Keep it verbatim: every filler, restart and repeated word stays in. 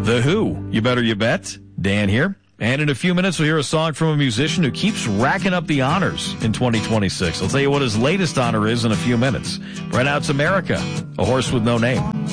The Who, You Better You Bet. Dan here. And in a few minutes, we'll hear a song from a musician who keeps racking up the honors in twenty twenty-six. I'll tell you what his latest honor is in a few minutes. Right now, it's America, A Horse with No Name.